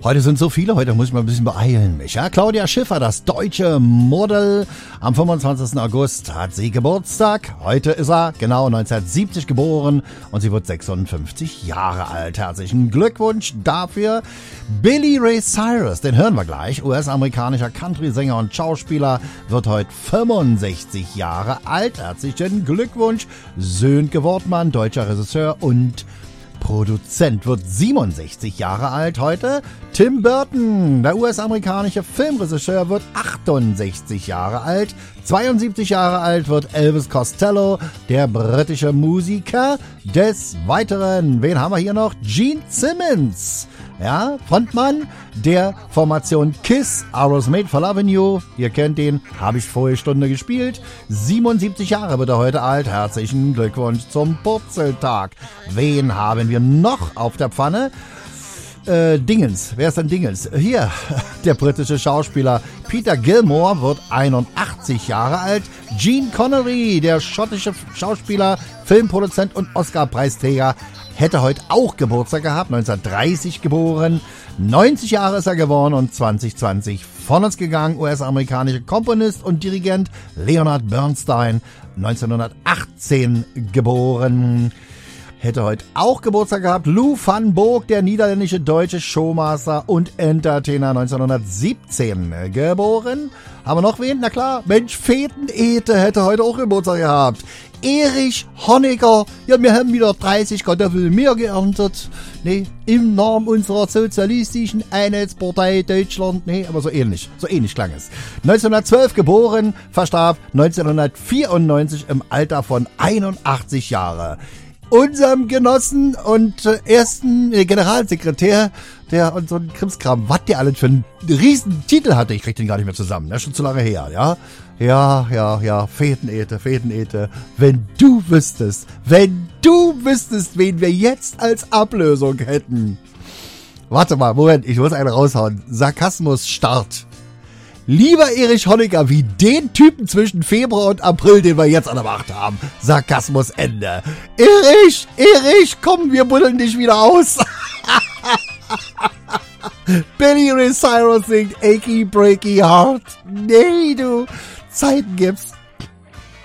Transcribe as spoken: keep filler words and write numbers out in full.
Heute sind so viele, heute muss ich mal ein bisschen beeilen mich. Ja? Claudia Schiffer, das deutsche Model. Am fünfundzwanzigsten August hat sie Geburtstag. Heute ist er genau neunzehnhundertsiebzig geboren und sie wird sechsundfünfzig Jahre alt. Herzlichen Glückwunsch dafür. Billy Ray Cyrus, den hören wir gleich. U S-amerikanischer Country-Sänger und Schauspieler, wird heute fünfundsechzig Jahre alt. Herzlichen Glückwunsch. Sönke Wortmann, deutscher Regisseur und Produzent, wird siebenundsechzig Jahre alt heute. Tim Burton, der U S-amerikanische Filmregisseur, wird achtundsechzig Jahre alt. zweiundsiebzig Jahre alt wird Elvis Costello, der britische Musiker. Des Weiteren, wen haben wir hier noch? Gene Simmons, ja, Frontmann der Formation Kiss, I Was Made for Lovin' You. Ihr kennt den, habe ich vorige Stunde gespielt. siebenundsiebzig Jahre wird er heute alt. Herzlichen Glückwunsch zum Purzeltag. Wen haben wir noch auf der Pfanne? Äh, Dingens. Wer ist denn Dingens? Hier, der britische Schauspieler Peter Gilmore wird einundachtzig Jahre alt. Gene Connery, der schottische Schauspieler, Filmproduzent und Oscar-Preisträger, hätte heute auch Geburtstag gehabt, neunzehnhundertdreißig geboren. neunzig Jahre ist er geworden und zwanzig zwanzig von uns gegangen. U S-amerikanischer Komponist und Dirigent Leonard Bernstein, neunzehnhundertachtzehn geboren. Hätte heute auch Geburtstag gehabt. Lou van Boog, der niederländische deutsche Showmaster und Entertainer, neunzehnhundertsiebzehn geboren. Haben wir noch wen? Na klar, Mensch, Fetenete hätte heute auch Geburtstag gehabt. Erich Honecker, ja, wir haben wieder dreißig Kartoffeln mehr geerntet. Nee, im Namen unserer sozialistischen Einheitspartei Deutschland. Nee, aber so ähnlich, so ähnlich klang es. neunzehnhundertzwölf geboren, verstarb neunzehnhundertvierundneunzig im Alter von einundachtzig Jahre. Unserem Genossen und äh, ersten äh, Generalsekretär, der und so ein Krimskram, was der alles für einen riesen Titel hatte, ich krieg den gar nicht mehr zusammen, ne? Schon zu lange her, ja? Ja, ja, ja, Fetenete, Fetenete, wenn du wüsstest, wenn du wüsstest, wen wir jetzt als Ablösung hätten. Warte mal, Moment, ich muss einen raushauen. Sarkasmus Start. Lieber Erich Honecker, wie den Typen zwischen Februar und April, den wir jetzt an der Macht haben. Sarkasmus Ende. Erich, Erich, komm, wir buddeln dich wieder aus. Billy Ray Cyrus singt Achy Breaky Heart. Nee, du, Zeiten gibt's.